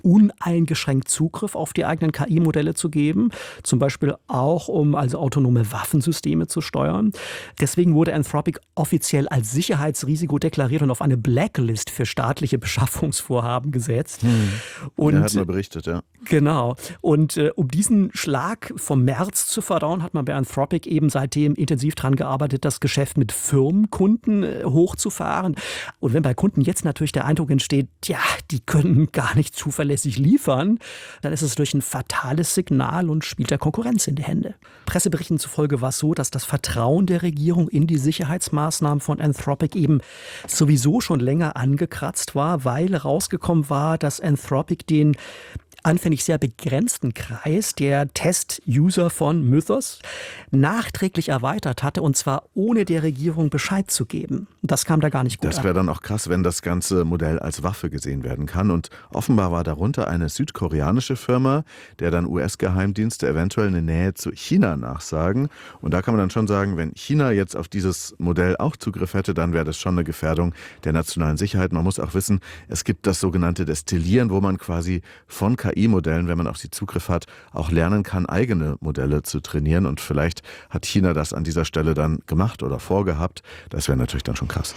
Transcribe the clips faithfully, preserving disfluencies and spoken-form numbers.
uneingeschränkt Zugriff auf die eigenen K I-Modelle zu geben, zum Beispiel auch, um also autonome Waffensysteme zu steuern. Deswegen wurde Anthropic offiziell als Sicherheitsrisiko deklariert und auf eine Blacklist für staatliche Beschaffungsvorhaben gesetzt. Hm. Und Er hat mal berichtet, ja. Genau. Und äh, um diesen Schlag vom März zu verdauen, hat man bei Anthropic eben seitdem intensiv daran gearbeitet, das Geschäft mit Firmenkunden äh, hochzufahren. Und wenn bei Kunden jetzt natürlich der Eindruck entsteht, ja, die können gar nicht zuverlässig liefern, dann ist es durch ein fatales Signal und spielt der Konkurrenz in die Hände. Presseberichten zufolge war es so, dass das Vertrauen der Regierung in die Sicherheitsmaßnahmen von Anthropic eben sowieso schon länger angekratzt war, weil rausgekommen war, dass Anthropic den anfänglich sehr begrenzten Kreis der Test-User von Mythos nachträglich erweitert hatte, und zwar ohne der Regierung Bescheid zu geben. Das kam da gar nicht gut an. Das wäre dann auch krass, wenn das ganze Modell als Waffe gesehen werden kann. Und offenbar war darunter eine südkoreanische Firma, der dann U S-Geheimdienste eventuell eine Nähe zu China nachsagen. Und da kann man dann schon sagen, wenn China jetzt auf dieses Modell auch Zugriff hätte, dann wäre das schon eine Gefährdung der nationalen Sicherheit. Man muss auch wissen, es gibt das sogenannte Destillieren, wo man quasi von K I-Modellen, wenn man auf sie Zugriff hat, auch lernen kann, eigene Modelle zu trainieren. Und vielleicht hat China das an dieser Stelle dann gemacht oder vorgehabt. Das wäre natürlich dann schon krass.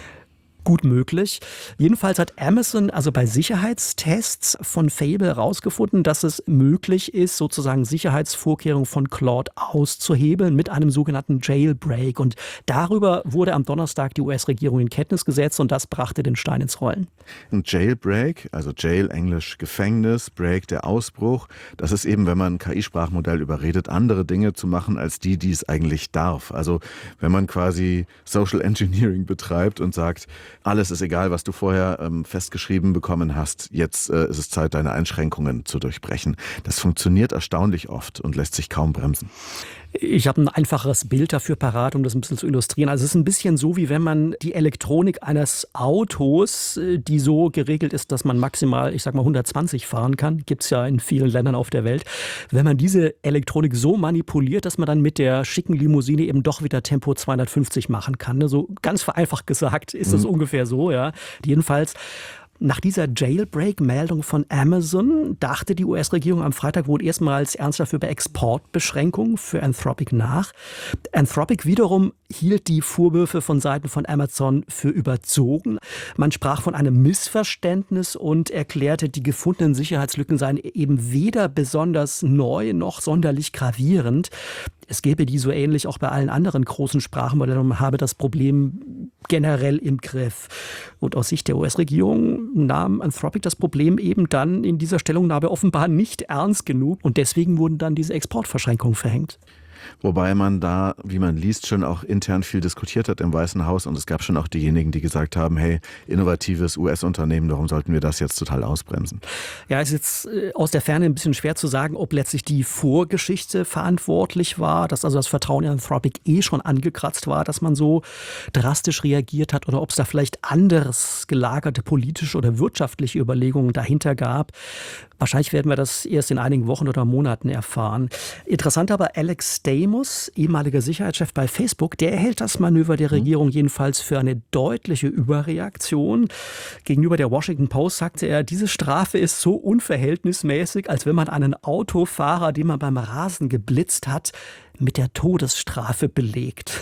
Gut möglich. Jedenfalls hat Amazon also bei Sicherheitstests von Fable herausgefunden, dass es möglich ist, sozusagen Sicherheitsvorkehrungen von Claude auszuhebeln mit einem sogenannten Jailbreak. Und darüber wurde am Donnerstag die U S-Regierung in Kenntnis gesetzt und das brachte den Stein ins Rollen. Ein Jailbreak, also Jail, Englisch Gefängnis, Break, der Ausbruch, das ist eben, wenn man ein K I-Sprachmodell überredet, andere Dinge zu machen als die, die es eigentlich darf. Also wenn man quasi Social Engineering betreibt und sagt, alles ist egal, was du vorher ähm, festgeschrieben bekommen hast. Jetzt äh, ist es Zeit, deine Einschränkungen zu durchbrechen. Das funktioniert erstaunlich oft und lässt sich kaum bremsen. Ich habe ein einfacheres Bild dafür parat, um das ein bisschen zu illustrieren. Also es ist ein bisschen so, wie wenn man die Elektronik eines Autos, die so geregelt ist, dass man maximal, ich sag mal, hundertzwanzig fahren kann, gibt es ja in vielen Ländern auf der Welt. Wenn man diese Elektronik so manipuliert, dass man dann mit der schicken Limousine eben doch wieder Tempo zweihundertfünfzig machen kann. So ganz vereinfacht gesagt ist das mhm. ungefähr so, ja. Jedenfalls. Nach dieser Jailbreak-Meldung von Amazon dachte die U S-Regierung am Freitag wohl erstmals ernsthaft über Exportbeschränkungen für Anthropic nach. Anthropic wiederum hielt die Vorwürfe von Seiten von Amazon für überzogen. Man sprach von einem Missverständnis und erklärte, die gefundenen Sicherheitslücken seien eben weder besonders neu noch sonderlich gravierend. Es gäbe die so ähnlich auch bei allen anderen großen Sprachmodellen und man habe das Problem generell im Griff. Und aus Sicht der U S-Regierung nahm Anthropic das Problem eben dann in dieser Stellungnahme offenbar nicht ernst genug und deswegen wurden dann diese Exportverschränkungen verhängt. Wobei man da, wie man liest, schon auch intern viel diskutiert hat im Weißen Haus. Und es gab schon auch diejenigen, die gesagt haben, hey, innovatives U S-Unternehmen, warum sollten wir das jetzt total ausbremsen? Ja, es ist jetzt aus der Ferne ein bisschen schwer zu sagen, ob letztlich die Vorgeschichte verantwortlich war, dass also das Vertrauen in Anthropic eh schon angekratzt war, dass man so drastisch reagiert hat oder ob es da vielleicht anderes gelagerte politische oder wirtschaftliche Überlegungen dahinter gab. Wahrscheinlich werden wir das erst in einigen Wochen oder Monaten erfahren. Interessant aber, Alex Stamos, ehemaliger Sicherheitschef bei Facebook, der hält das Manöver der Regierung jedenfalls für eine deutliche Überreaktion. Gegenüber der Washington Post sagte er, diese Strafe ist so unverhältnismäßig, als wenn man einen Autofahrer, den man beim Rasen geblitzt hat, mit der Todesstrafe belegt.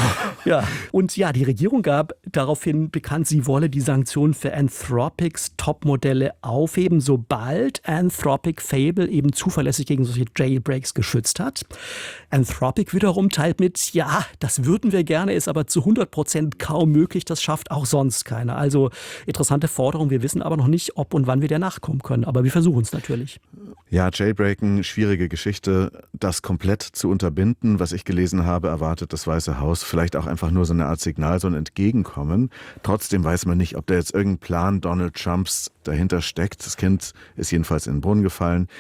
Ja, und ja, die Regierung gab daraufhin bekannt, sie wolle die Sanktionen für Anthropics Top-Modelle aufheben, sobald Anthropic Fable eben zuverlässig gegen solche Jailbreaks geschützt hat. Anthropic wiederum teilt mit, ja, das würden wir gerne, ist aber zu hundert Prozent kaum möglich, das schafft auch sonst keiner. Also interessante Forderung, wir wissen aber noch nicht, ob und wann wir der nachkommen können, aber wir versuchen es natürlich. Ja, Jailbreaken, schwierige Geschichte, das komplett zu unterbinden, was ich gelesen habe, erwartet das Weiße Haus vielleicht auch einfach nur so eine Art Signal, so ein Entgegenkommen. Trotzdem weiß man nicht, ob da jetzt irgendein Plan Donald Trumps dahinter steckt. Das Kind ist jedenfalls in den Brunnen gefallen.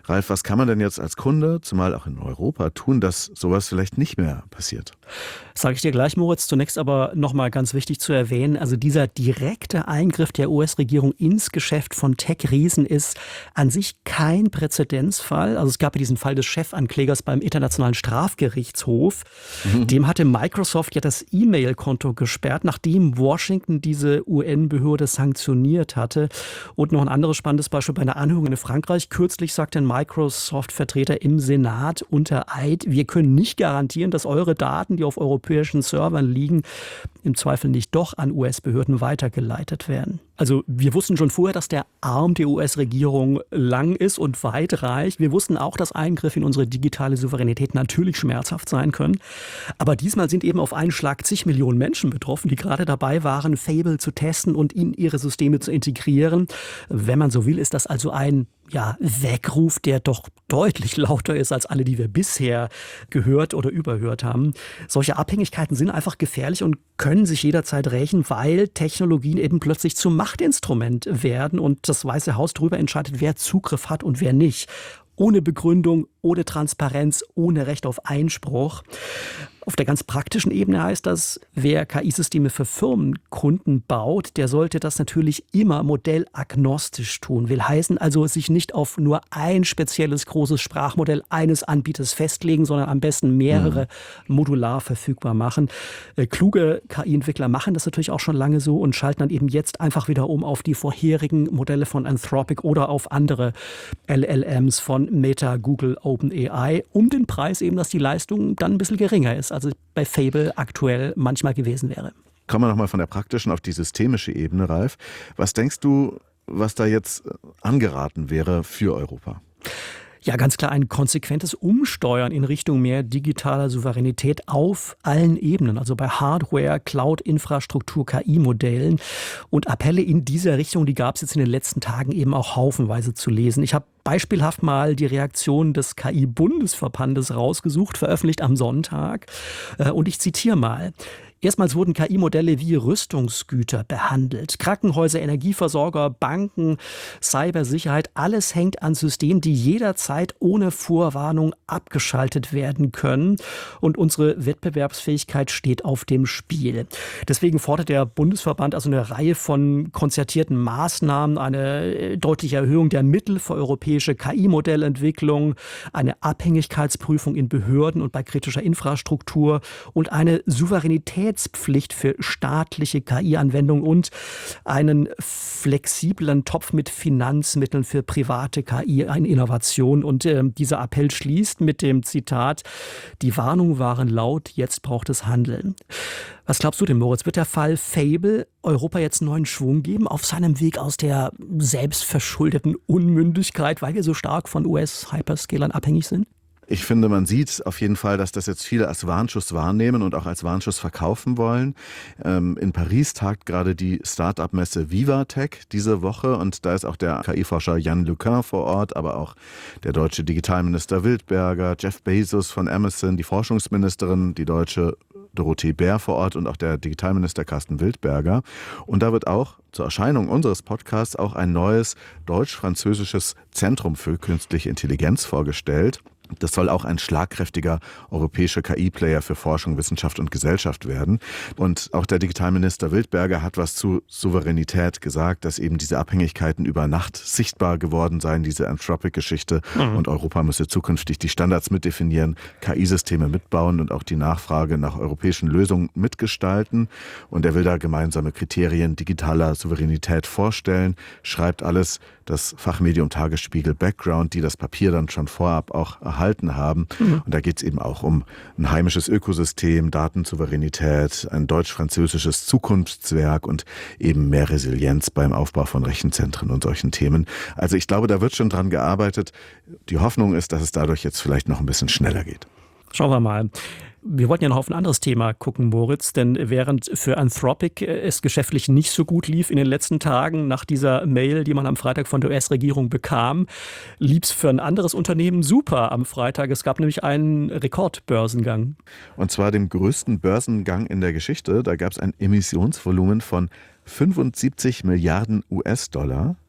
Ralf, was kann man denn jetzt als Kunde, zumal auch in Europa, tun, dass sowas vielleicht nicht mehr passiert? Sage ich dir gleich, Moritz. Zunächst aber nochmal ganz wichtig zu erwähnen, also dieser direkte Eingriff der U S-Regierung ins Geschäft von Tech-Riesen ist an sich kein Präzedenzfall. Also es gab ja diesen Fall des Chefanklägers beim Internationalen Strafgerichtshof. Mhm. Dem hatte Microsoft ja das E-Mail-Konto gesperrt, nachdem Washington diese U N-Behörde sanktioniert hatte. Und noch ein anderes spannendes Beispiel bei einer Anhörung in Frankreich. Kürzlich sagte ein Microsoft-Vertreter im Senat unter Eid, wir können nicht garantieren, dass eure Daten, die auf europäischen Servern liegen, im Zweifel nicht doch an U S-Behörden weitergeleitet werden. Also wir wussten schon vorher, dass der Arm der U S-Regierung lang ist und weit reicht. Wir wussten auch, dass Eingriffe in unsere digitale Souveränität natürlich schmerzhaft sein können. Aber diesmal sind eben auf einen Schlag zig Millionen Menschen betroffen, die gerade dabei waren, Fable zu testen und in ihre Systeme zu integrieren. Wenn man so will, ist das also ein ja, Weckruf, der doch deutlich lauter ist als alle, die wir bisher gehört oder überhört haben. Solche Abhängigkeiten sind einfach gefährlich und können sich jederzeit rächen, weil Technologien eben plötzlich zum Machtinstrument werden und das Weiße Haus darüber entscheidet, wer Zugriff hat und wer nicht. Ohne Begründung, ohne Transparenz, ohne Recht auf Einspruch. Auf der ganz praktischen Ebene heißt das, wer K I-Systeme für Firmenkunden baut, der sollte das natürlich immer modellagnostisch tun. Will heißen also, sich nicht auf nur ein spezielles großes Sprachmodell eines Anbieters festlegen, sondern am besten mehrere mhm. modular verfügbar machen. Äh, kluge K I-Entwickler machen das natürlich auch schon lange so und schalten dann eben jetzt einfach wieder um auf die vorherigen Modelle von Anthropic oder auf andere L L Ms von Meta, Google, OpenAI, um den Preis eben, dass die Leistung dann ein bisschen geringer ist, als bei Fable aktuell manchmal gewesen wäre. Kommen wir nochmal von der praktischen auf die systemische Ebene, Ralf. Was denkst du, was da jetzt angeraten wäre für Europa? Ja, ganz klar ein konsequentes Umsteuern in Richtung mehr digitaler Souveränität auf allen Ebenen, also bei Hardware, Cloud-Infrastruktur, K I-Modellen. Und Appelle in dieser Richtung, die gab es jetzt in den letzten Tagen eben auch haufenweise zu lesen. Ich habe beispielhaft mal die Reaktion des K I-Bundesverbandes rausgesucht, veröffentlicht am Sonntag. Und ich zitiere mal. Erstmals wurden K I-Modelle wie Rüstungsgüter behandelt. Krankenhäuser, Energieversorger, Banken, Cybersicherheit, alles hängt an Systemen, die jederzeit ohne Vorwarnung abgeschaltet werden können. Und unsere Wettbewerbsfähigkeit steht auf dem Spiel. Deswegen fordert der Bundesverband also eine Reihe von konzertierten Maßnahmen, eine deutliche Erhöhung der Mittel für europäische K I-Modellentwicklung, eine Abhängigkeitsprüfung in Behörden und bei kritischer Infrastruktur und eine Souveränität Pflicht für staatliche K I-Anwendungen und einen flexiblen Topf mit Finanzmitteln für private K I-Innovationen. Und äh, dieser Appell schließt mit dem Zitat, die Warnungen waren laut, jetzt braucht es Handeln. Was glaubst du denn, Moritz? Wird der Fall Fable Europa jetzt neuen Schwung geben auf seinem Weg aus der selbstverschuldeten Unmündigkeit, weil wir so stark von U S-Hyperscalern abhängig sind? Ich finde, man sieht auf jeden Fall, dass das jetzt viele als Warnschuss wahrnehmen und auch als Warnschuss verkaufen wollen. Ähm, in Paris tagt gerade die Start-up-Messe Vivatech diese Woche und da ist auch der K I-Forscher Yann LeCun vor Ort, aber auch der deutsche Digitalminister Wildberger, Jeff Bezos von Amazon, die Forschungsministerin, die deutsche Dorothee Bär vor Ort und auch der Digitalminister Carsten Wildberger. Und da wird auch zur Erscheinung unseres Podcasts auch ein neues deutsch-französisches Zentrum für künstliche Intelligenz vorgestellt. Das soll auch ein schlagkräftiger europäischer K I-Player für Forschung, Wissenschaft und Gesellschaft werden. Und auch der Digitalminister Wildberger hat was zu Souveränität gesagt, dass eben diese Abhängigkeiten über Nacht sichtbar geworden seien, diese Anthropic-Geschichte. Mhm. Und Europa müsse zukünftig die Standards mitdefinieren, K I-Systeme mitbauen und auch die Nachfrage nach europäischen Lösungen mitgestalten. Und er will da gemeinsame Kriterien digitaler Souveränität vorstellen, schreibt alles das Fachmedium Tagesspiegel Background, die das Papier dann schon vorab auch erhalten haben. Mhm. Und da geht es eben auch um ein heimisches Ökosystem, Datensouveränität, ein deutsch-französisches Zukunftswerk und eben mehr Resilienz beim Aufbau von Rechenzentren und solchen Themen. Also ich glaube, da wird schon dran gearbeitet. Die Hoffnung ist, dass es dadurch jetzt vielleicht noch ein bisschen schneller geht. Schauen wir mal. Wir wollten ja noch auf ein anderes Thema gucken, Moritz, denn während für Anthropic es geschäftlich nicht so gut lief in den letzten Tagen nach dieser Mail, die man am Freitag von der U S-Regierung bekam, lief es für ein anderes Unternehmen super am Freitag. Es gab nämlich einen Rekordbörsengang. Und zwar den größten Börsengang in der Geschichte. Da gab es ein Emissionsvolumen von fünfundsiebzig Milliarden U S-Dollar.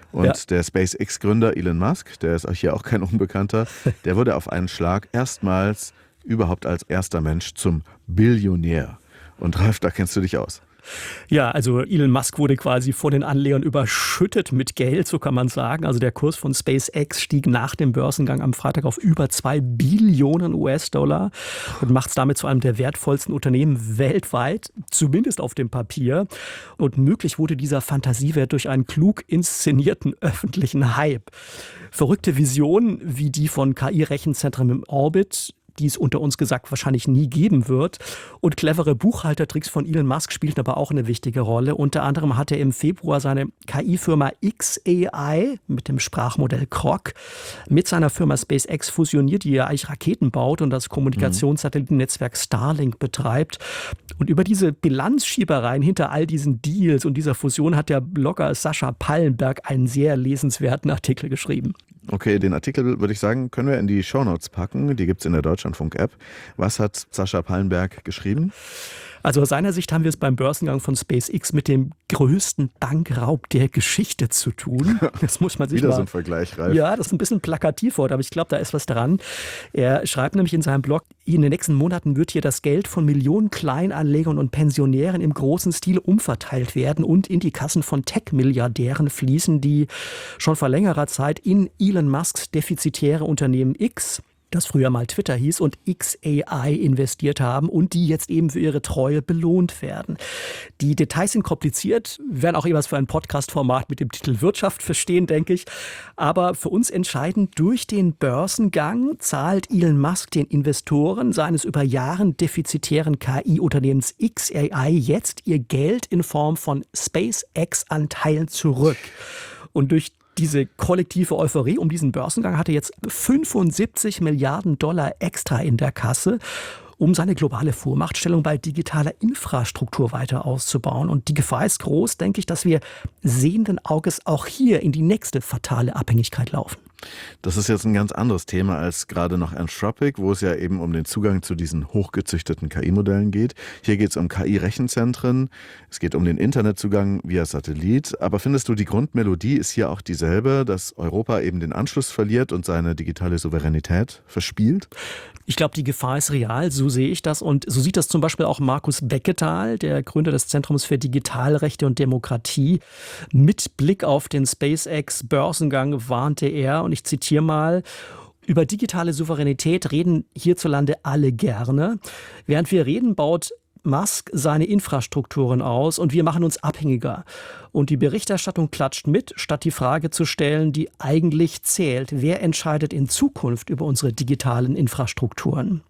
Und ja. der SpaceX-Gründer Elon Musk, der ist hier auch kein Unbekannter, der wurde auf einen Schlag erstmals überhaupt als erster Mensch zum Billionär. Und Ralf, da kennst du dich aus. Ja, also Elon Musk wurde quasi von den Anlegern überschüttet mit Geld, so kann man sagen. Also der Kurs von SpaceX stieg nach dem Börsengang am Freitag auf über zwei Billionen U S-Dollar und macht es damit zu einem der wertvollsten Unternehmen weltweit, zumindest auf dem Papier. Und möglich wurde dieser Fantasiewert durch einen klug inszenierten öffentlichen Hype. Verrückte Visionen wie die von K I-Rechenzentren im Orbit, die es unter uns gesagt wahrscheinlich nie geben wird. Und clevere Buchhaltertricks von Elon Musk spielten aber auch eine wichtige Rolle. Unter anderem hat er im Februar seine K I-Firma X A I mit dem Sprachmodell Grok mit seiner Firma SpaceX fusioniert, die ja eigentlich Raketen baut und das Kommunikationssatellitennetzwerk Starlink betreibt. Und über diese Bilanzschiebereien hinter all diesen Deals und dieser Fusion hat der Blogger Sascha Pallenberg einen sehr lesenswerten Artikel geschrieben. Okay, den Artikel, würde ich sagen, können wir in die Shownotes packen. Die gibt es in der Deutschlandfunk-App. Was hat Sascha Pallenberg geschrieben? Also aus seiner Sicht haben wir es beim Börsengang von SpaceX mit dem größten Bankraub der Geschichte zu tun. Das muss man sich Wieder mal, so ein Vergleich, Ralf. Ja, das ist ein bisschen plakativ heute, aber ich glaube, da ist was dran. Er schreibt nämlich in seinem Blog, in den nächsten Monaten wird hier das Geld von Millionen Kleinanlegern und Pensionären im großen Stil umverteilt werden und in die Kassen von Tech-Milliardären fließen, die schon vor längerer Zeit in Elon Musks defizitäre Unternehmen X, das früher mal Twitter hieß, und X A I investiert haben und die jetzt eben für ihre Treue belohnt werden. Die Details sind kompliziert, werden auch etwas für ein Podcast-Format mit dem Titel Wirtschaft verstehen, denke ich. Aber für uns entscheidend, durch den Börsengang zahlt Elon Musk den Investoren seines über Jahren defizitären K I-Unternehmens X A I jetzt ihr Geld in Form von SpaceX-Anteilen zurück. Und durch diese kollektive Euphorie um diesen Börsengang hatte jetzt fünfundsiebzig Milliarden Dollar extra in der Kasse, um seine globale Vormachtstellung bei digitaler Infrastruktur weiter auszubauen. Und die Gefahr ist groß, denke ich, dass wir sehenden Auges auch hier in die nächste fatale Abhängigkeit laufen. Das ist jetzt ein ganz anderes Thema als gerade noch Anthropic, wo es ja eben um den Zugang zu diesen hochgezüchteten K I-Modellen geht. Hier geht es um K I-Rechenzentren, es geht um den Internetzugang via Satellit. Aber findest du, die Grundmelodie ist hier auch dieselbe, dass Europa eben den Anschluss verliert und seine digitale Souveränität verspielt? Ich glaube, die Gefahr ist real, so sehe ich das. Und so sieht das zum Beispiel auch Markus Becketal, der Gründer des Zentrums für Digitalrechte und Demokratie. Mit Blick auf den SpaceX-Börsengang warnte er, und ich zitiere mal: Über digitale Souveränität reden hierzulande alle gerne. Während wir reden, baut Musk seine Infrastrukturen aus und wir machen uns abhängiger. Und die Berichterstattung klatscht mit, statt die Frage zu stellen, die eigentlich zählt: Wer entscheidet in Zukunft über unsere digitalen Infrastrukturen?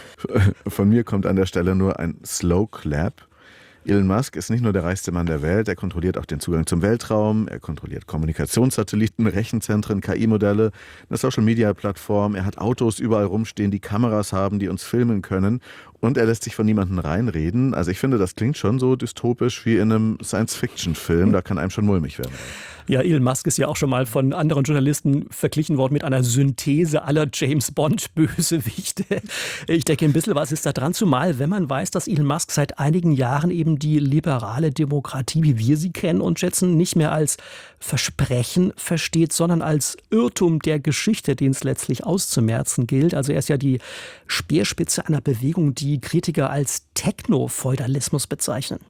Von mir kommt an der Stelle nur ein Slow Clap. Elon Musk ist nicht nur der reichste Mann der Welt, er kontrolliert auch den Zugang zum Weltraum, er kontrolliert Kommunikationssatelliten, Rechenzentren, K I-Modelle, eine Social-Media-Plattform, er hat Autos überall rumstehen, die Kameras haben, die uns filmen können, und er lässt sich von niemandem reinreden. Also ich finde, das klingt schon so dystopisch wie in einem Science-Fiction-Film, da kann einem schon mulmig werden. Ja, Elon Musk ist ja auch schon mal von anderen Journalisten verglichen worden mit einer Synthese aller James-Bond-Bösewichte. Ich denke, ein bisschen was ist da dran, zumal wenn man weiß, dass Elon Musk seit einigen Jahren eben die liberale Demokratie, wie wir sie kennen und schätzen, nicht mehr als Versprechen versteht, sondern als Irrtum der Geschichte, den es letztlich auszumerzen gilt. Also er ist ja die Speerspitze einer Bewegung, die Kritiker als Techno-Feudalismus bezeichnen.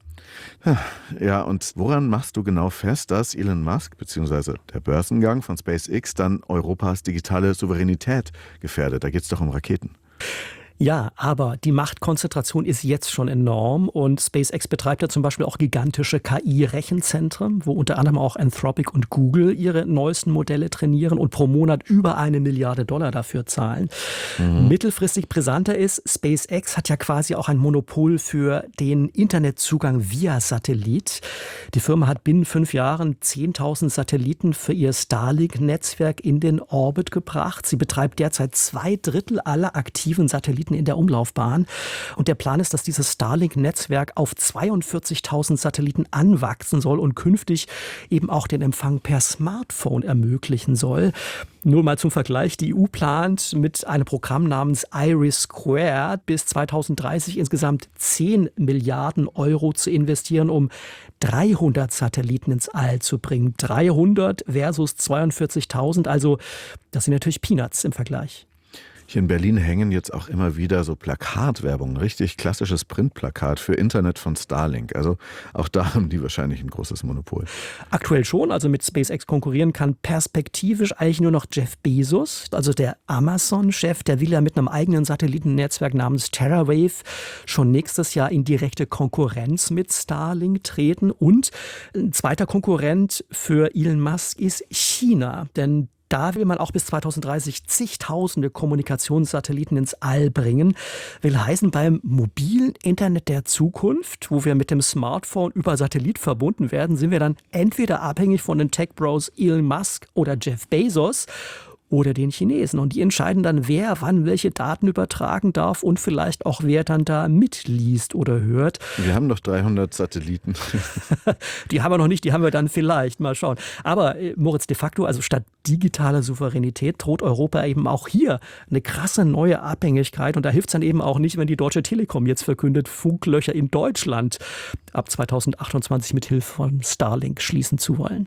Ja, und woran machst du genau fest, dass Elon Musk bzw. der Börsengang von SpaceX dann Europas digitale Souveränität gefährdet? Da geht es doch um Raketen. Ja, aber die Machtkonzentration ist jetzt schon enorm und SpaceX betreibt ja zum Beispiel auch gigantische K I-Rechenzentren, wo unter anderem auch Anthropic und Google ihre neuesten Modelle trainieren und pro Monat über eine Milliarde Dollar dafür zahlen. Mhm. Mittelfristig brisanter ist, SpaceX hat ja quasi auch ein Monopol für den Internetzugang via Satellit. Die Firma hat binnen fünf Jahren zehntausend Satelliten für ihr Starlink-Netzwerk in den Orbit gebracht. Sie betreibt derzeit zwei Drittel aller aktiven Satelliten Satelliten in der Umlaufbahn. Und der Plan ist, dass dieses Starlink-Netzwerk auf zweiundvierzigtausend Satelliten anwachsen soll und künftig eben auch den Empfang per Smartphone ermöglichen soll. Nur mal zum Vergleich, die E U plant mit einem Programm namens IRIS Squared bis zweitausenddreißig insgesamt zehn Milliarden Euro zu investieren, um dreihundert Satelliten ins All zu bringen. dreihundert versus zweiundvierzigtausend, also das sind natürlich Peanuts im Vergleich. Hier in Berlin hängen jetzt auch immer wieder so Plakatwerbung, richtig klassisches Printplakat für Internet von Starlink. Also auch da haben die wahrscheinlich ein großes Monopol. Aktuell schon, also mit SpaceX konkurrieren kann perspektivisch eigentlich nur noch Jeff Bezos, also der Amazon-Chef, der will ja mit einem eigenen Satellitennetzwerk namens TerraWave schon nächstes Jahr in direkte Konkurrenz mit Starlink treten. Und ein zweiter Konkurrent für Elon Musk ist China, denn da will man auch bis zweitausenddreißig zigtausende Kommunikationssatelliten ins All bringen. Will heißen, beim mobilen Internet der Zukunft, wo wir mit dem Smartphone über Satellit verbunden werden, sind wir dann entweder abhängig von den Tech-Bros Elon Musk oder Jeff Bezos oder den Chinesen. Und die entscheiden dann, wer wann welche Daten übertragen darf und vielleicht auch, wer dann da mitliest oder hört. Wir haben doch dreihundert Satelliten. Die haben wir noch nicht, die haben wir dann vielleicht. Mal schauen. Aber äh, Moritz, de facto, also statt digitaler Souveränität droht Europa eben auch hier eine krasse neue Abhängigkeit. Und da hilft es dann eben auch nicht, wenn die Deutsche Telekom jetzt verkündet, Funklöcher in Deutschland ab zweitausendachtundzwanzig mit Hilfe von Starlink schließen zu wollen.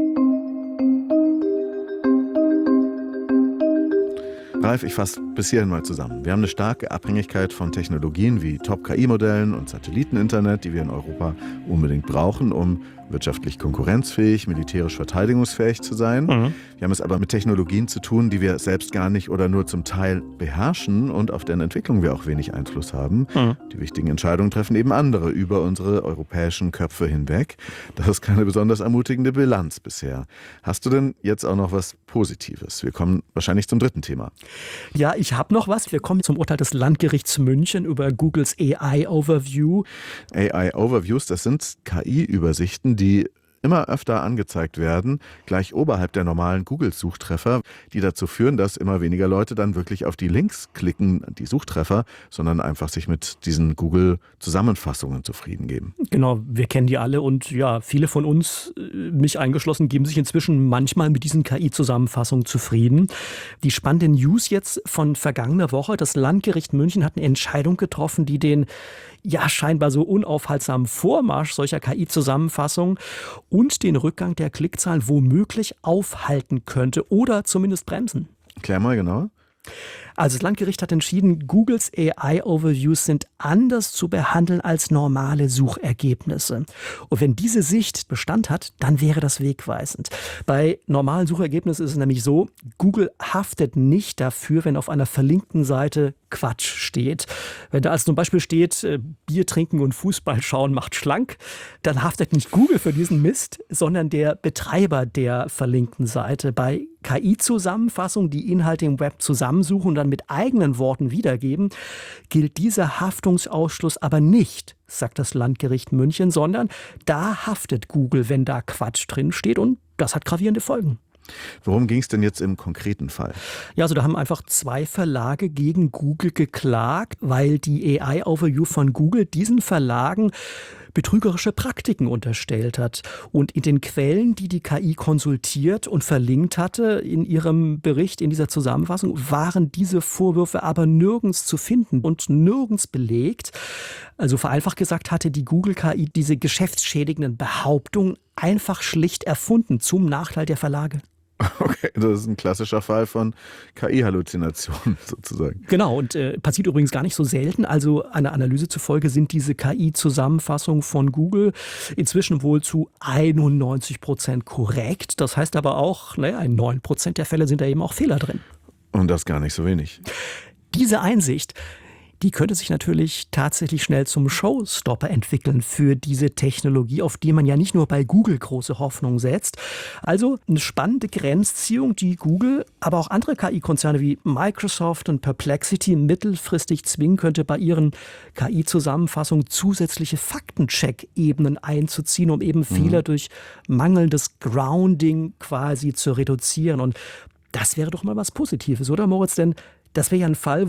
Ralf, ich fasse bis hierhin mal zusammen. Wir haben eine starke Abhängigkeit von Technologien wie Top-K I-Modellen und Satelliteninternet, die wir in Europa unbedingt brauchen, um wirtschaftlich konkurrenzfähig, militärisch verteidigungsfähig zu sein. Mhm. Wir haben es aber mit Technologien zu tun, die wir selbst gar nicht oder nur zum Teil beherrschen und auf deren Entwicklung wir auch wenig Einfluss haben. Mhm. Die wichtigen Entscheidungen treffen eben andere über unsere europäischen Köpfe hinweg. Das ist keine besonders ermutigende Bilanz bisher. Hast du denn jetzt auch noch was Positives? Wir kommen wahrscheinlich zum dritten Thema. Ja, ich habe noch was. Wir kommen zum Urteil des Landgerichts München über Googles A I-Overview. A I-Overviews, das sind K I-Übersichten, die immer öfter angezeigt werden, gleich oberhalb der normalen Google-Suchtreffer, die dazu führen, dass immer weniger Leute dann wirklich auf die Links klicken, die Suchtreffer, sondern einfach sich mit diesen Google-Zusammenfassungen zufrieden geben. Genau, wir kennen die alle und ja, viele von uns, mich eingeschlossen, geben sich inzwischen manchmal mit diesen K I-Zusammenfassungen zufrieden. Die spannende News jetzt von vergangener Woche, das Landgericht München hat eine Entscheidung getroffen, die den ja scheinbar so unaufhaltsamen Vormarsch solcher K I-Zusammenfassungen und den Rückgang der Klickzahlen womöglich aufhalten könnte oder zumindest bremsen. Klär mal genauer. Also das Landgericht hat entschieden, Googles A I-Overviews sind anders zu behandeln als normale Suchergebnisse. Und wenn diese Sicht Bestand hat, dann wäre das wegweisend. Bei normalen Suchergebnissen ist es nämlich so, Google haftet nicht dafür, wenn auf einer verlinkten Seite Quatsch steht. Wenn da als zum Beispiel steht, Bier trinken und Fußball schauen macht schlank, dann haftet nicht Google für diesen Mist, sondern der Betreiber der verlinkten Seite. Bei K I-Zusammenfassung, die Inhalte im Web zusammensuchen und dann mit eigenen Worten wiedergeben, gilt dieser Haftungsausschluss aber nicht, sagt das Landgericht München, sondern da haftet Google, wenn da Quatsch drin steht und das hat gravierende Folgen. Worum ging es denn jetzt im konkreten Fall? Ja, also da haben einfach zwei Verlage gegen Google geklagt, weil die A I-Overview von Google diesen Verlagen betrügerische Praktiken unterstellt hat. Und in den Quellen, die die K I konsultiert und verlinkt hatte in ihrem Bericht, in dieser Zusammenfassung, waren diese Vorwürfe aber nirgends zu finden und nirgends belegt. Also vereinfacht gesagt hatte die Google-K I diese geschäftsschädigenden Behauptungen einfach schlicht erfunden zum Nachteil der Verlage. Okay, das ist ein klassischer Fall von K I-Halluzination sozusagen. Genau, und äh, passiert übrigens gar nicht so selten. Also einer Analyse zufolge sind diese K I-Zusammenfassungen von Google inzwischen wohl zu einundneunzig Prozent korrekt. Das heißt aber auch, naja, in neun Prozent der Fälle sind da eben auch Fehler drin. Und das gar nicht so wenig. Diese Einsicht, die könnte sich natürlich tatsächlich schnell zum Showstopper entwickeln für diese Technologie, auf die man ja nicht nur bei Google große Hoffnung setzt. Also eine spannende Grenzziehung, die Google, aber auch andere K I-Konzerne wie Microsoft und Perplexity mittelfristig zwingen könnte, bei ihren K I-Zusammenfassungen zusätzliche Faktencheck-Ebenen einzuziehen, um eben mhm. Fehler durch mangelndes Grounding quasi zu reduzieren. Und das wäre doch mal was Positives, oder Moritz? Denn das wäre ja ein Fall, wo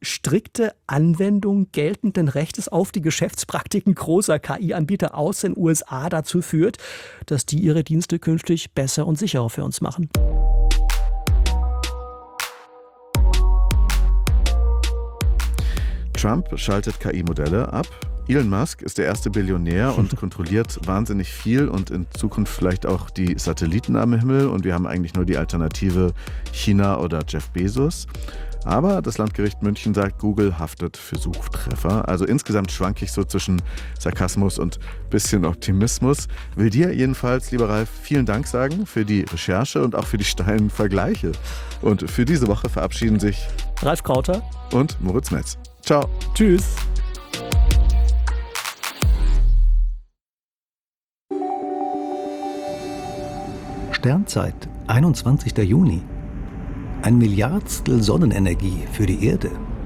strikte Anwendung geltenden Rechtes auf die Geschäftspraktiken großer K I-Anbieter aus den U S A dazu führt, dass die ihre Dienste künftig besser und sicherer für uns machen. Trump schaltet K I-Modelle ab. Elon Musk ist der erste Billionär und kontrolliert wahnsinnig viel und in Zukunft vielleicht auch die Satelliten am Himmel. Und wir haben eigentlich nur die Alternative China oder Jeff Bezos. Aber das Landgericht München sagt, Google haftet für Suchtreffer. Also insgesamt schwanke ich so zwischen Sarkasmus und bisschen Optimismus. Will dir jedenfalls, lieber Ralf, vielen Dank sagen für die Recherche und auch für die steilen Vergleiche. Und für diese Woche verabschieden sich Ralf Krauter und Moritz Metz. Ciao. Tschüss. Sternzeit, einundzwanzigster Juni. Ein Milliardstel Sonnenenergie für die Erde.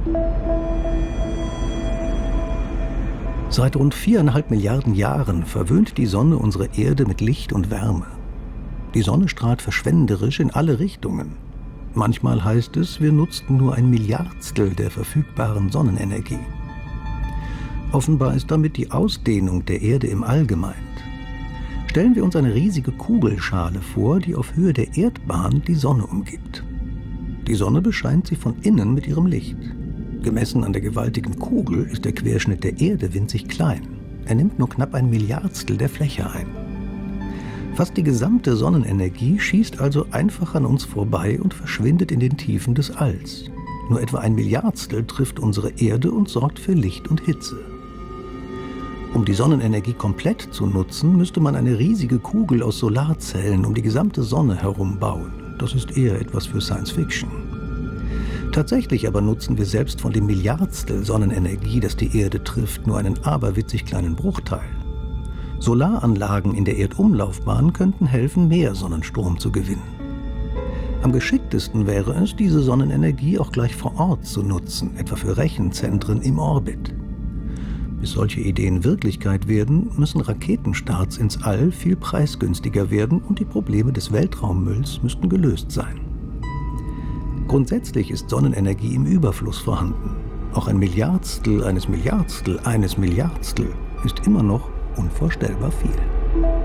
Seit rund viereinhalb Milliarden Jahren verwöhnt die Sonne unsere Erde mit Licht und Wärme. Die Sonne strahlt verschwenderisch in alle Richtungen. Manchmal heißt es, wir nutzten nur ein Milliardstel der verfügbaren Sonnenenergie. Offenbar ist damit die Ausdehnung der Erde im All gemeint. Stellen wir uns eine riesige Kugelschale vor, die auf Höhe der Erdbahn die Sonne umgibt. Die Sonne bescheint sie von innen mit ihrem Licht. Gemessen an der gewaltigen Kugel ist der Querschnitt der Erde winzig klein. Er nimmt nur knapp ein Milliardstel der Fläche ein. Fast die gesamte Sonnenenergie schießt also einfach an uns vorbei und verschwindet in den Tiefen des Alls. Nur etwa ein Milliardstel trifft unsere Erde und sorgt für Licht und Hitze. Um die Sonnenenergie komplett zu nutzen, müsste man eine riesige Kugel aus Solarzellen um die gesamte Sonne herum bauen. Das ist eher etwas für Science Fiction. Tatsächlich aber nutzen wir selbst von dem Milliardstel Sonnenenergie, das die Erde trifft, nur einen aberwitzig kleinen Bruchteil. Solaranlagen in der Erdumlaufbahn könnten helfen, mehr Sonnenstrom zu gewinnen. Am geschicktesten wäre es, diese Sonnenenergie auch gleich vor Ort zu nutzen, etwa für Rechenzentren im Orbit. Bis solche Ideen Wirklichkeit werden, müssen Raketenstarts ins All viel preisgünstiger werden und die Probleme des Weltraummülls müssten gelöst sein. Grundsätzlich ist Sonnenenergie im Überfluss vorhanden. Auch ein Milliardstel eines Milliardstel eines Milliardstel ist immer noch unvorstellbar viel.